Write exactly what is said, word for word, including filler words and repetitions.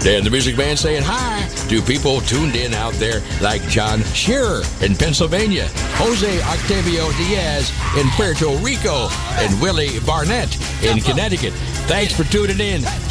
Dan the Music Man saying hi to people tuned in out there like John Shearer in Pennsylvania, Jose Octavio Diaz in Puerto Rico, and Willie Barnett in Connecticut. Thanks for tuning in